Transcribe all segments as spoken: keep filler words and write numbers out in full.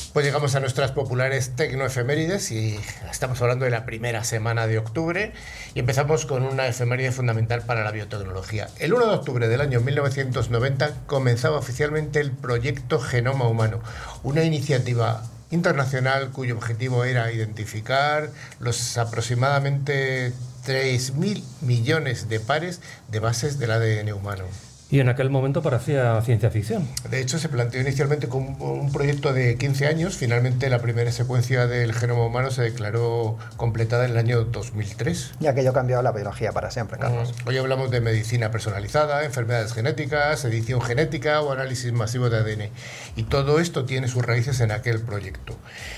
Pues llegamos a nuestras populares tecnoefemérides y estamos hablando de la primera semana de octubre y empezamos con una efeméride fundamental para la biotecnología. El uno de octubre del año mil novecientos noventa comenzaba oficialmente el proyecto Genoma Humano, una iniciativa internacional cuyo objetivo era identificar los aproximadamente tres mil millones de pares de bases del A D N humano. Y en aquel momento parecía ciencia ficción. De hecho, se planteó inicialmente como un proyecto de quince años. Finalmente, la primera secuencia del genoma humano se declaró completada en el año dos mil tres. Y aquello cambió la biología para siempre, Carlos. Hoy hablamos de medicina personalizada, enfermedades genéticas, edición genética o análisis masivo de A D N. Y todo esto tiene sus raíces en aquel proyecto.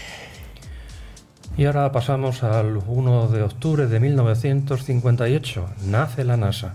Y ahora pasamos al uno de octubre de mil novecientos cincuenta y ocho. Nace la NASA.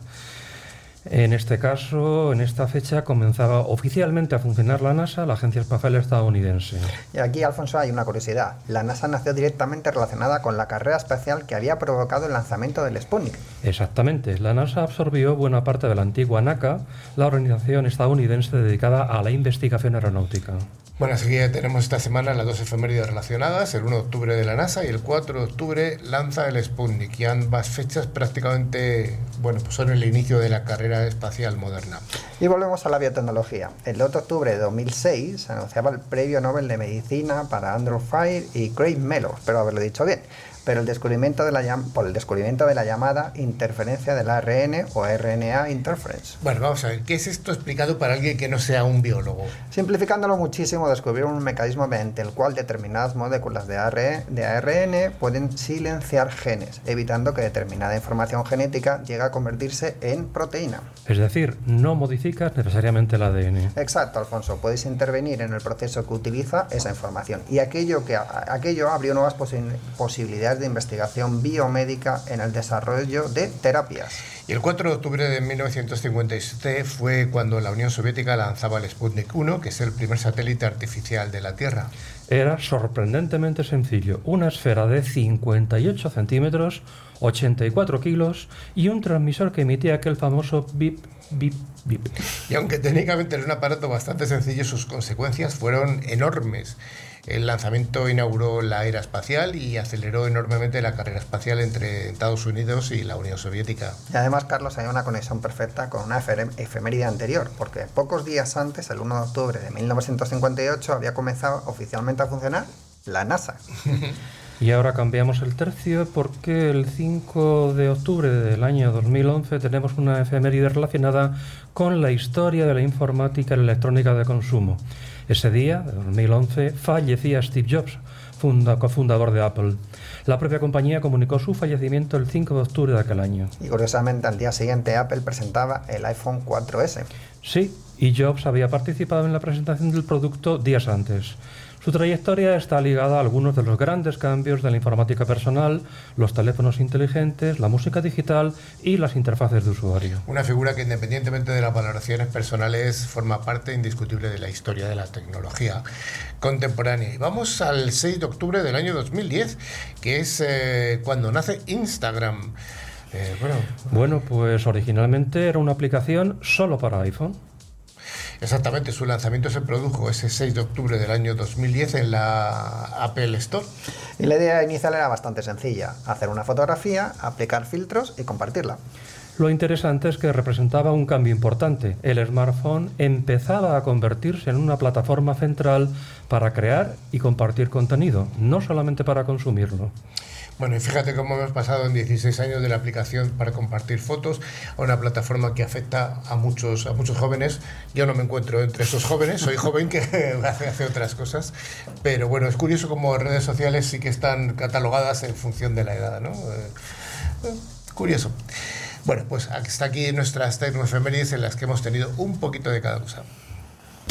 En este caso, en esta fecha, comenzaba oficialmente a funcionar la NASA, la Agencia Espacial Estadounidense. Y aquí, Alfonso, hay una curiosidad. La NASA nació directamente relacionada con la carrera espacial que había provocado el lanzamiento del Sputnik. Exactamente. La NASA absorbió buena parte de la antigua NACA, la organización estadounidense dedicada a la investigación aeronáutica. Bueno, así que tenemos esta semana las dos efemérides relacionadas, el uno de octubre de la NASA y el cuatro de octubre lanza el Sputnik, y ambas fechas prácticamente, bueno, pues son el inicio de la carrera espacial moderna. Y volvemos a la biotecnología. El dos de octubre de dos mil seis se anunciaba el Premio Nobel de Medicina para Andrew Fire y Craig Mello, espero haberlo dicho bien, pero el descubrimiento de la, por el descubrimiento de la llamada interferencia del A R N o R N A interference. Bueno, vamos a ver, ¿qué es esto explicado para alguien que no sea un biólogo? Simplificándolo muchísimo, descubrieron un mecanismo mediante el cual determinadas moléculas de A R N pueden silenciar genes, evitando que determinada información genética llegue a convertirse en proteína. Es decir, no modificas necesariamente el A D N. Exacto, Alfonso, puedes intervenir en el proceso que utiliza esa información, y aquello, que, aquello abrió nuevas posi posibilidades de investigación biomédica en el desarrollo de terapias. Y el cuatro de octubre de mil novecientos cincuenta y siete fue cuando la Unión Soviética lanzaba el Sputnik uno, que es el primer satélite artificial de la Tierra. Era sorprendentemente sencillo, una esfera de cincuenta y ocho centímetros, ochenta y cuatro kilos y un transmisor que emitía aquel famoso bip, bip, bip. Y aunque técnicamente era un aparato bastante sencillo, sus consecuencias fueron enormes. El lanzamiento inauguró la era espacial y aceleró enormemente la carrera espacial entre Estados Unidos y la Unión Soviética. Y además, Carlos, hay una conexión perfecta con una efeméride anterior, porque pocos días antes, el uno de octubre de mil novecientos cincuenta y ocho, había comenzado oficialmente a funcionar la NASA. Y ahora cambiamos el tercio porque el cinco de octubre del año dos mil once tenemos una efeméride relacionada con la historia de la informática y la electrónica de consumo. Ese día, de dos mil once, fallecía Steve Jobs, funda, cofundador de Apple. La propia compañía comunicó su fallecimiento el cinco de octubre de aquel año. Y curiosamente, al día siguiente Apple presentaba el iPhone cuatro ese. Sí, y Jobs había participado en la presentación del producto días antes. Su trayectoria está ligada a algunos de los grandes cambios de la informática personal, los teléfonos inteligentes, la música digital y las interfaces de usuario. Una figura que, independientemente de las valoraciones personales, forma parte indiscutible de la historia de la tecnología contemporánea. Y vamos al seis de octubre del año dos mil diez, que es eh, cuando nace Instagram. Eh, bueno, bueno, pues originalmente era una aplicación solo para iPhone. Exactamente, su lanzamiento se produjo ese seis de octubre del año dos mil diez en la Apple Store. Y la idea inicial era bastante sencilla: hacer una fotografía, aplicar filtros y compartirla. Lo interesante es que representaba un cambio importante. El smartphone empezaba a convertirse en una plataforma central para crear y compartir contenido, no solamente para consumirlo. Bueno, y fíjate cómo hemos pasado en dieciséis años de la aplicación para compartir fotos a una plataforma que afecta a muchos, a muchos jóvenes. Yo no me encuentro entre esos jóvenes, soy joven que hace, hace otras cosas, pero bueno, es curioso cómo redes sociales sí que están catalogadas en función de la edad, ¿no? Eh, curioso. Bueno, pues hasta aquí nuestras tecnoefemérides en las que hemos tenido un poquito de cada cosa.